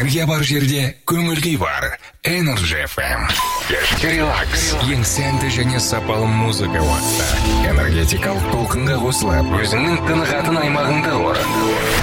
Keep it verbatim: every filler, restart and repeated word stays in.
Энергия бар жерде көңіл-күй бар. Energy эф эм. Кешкі релакс. Ең сәнді және сапалы музыка уақыты. Энергетикалық толқынға қосылып, өзіңнің тынығатын аймағыңда орын.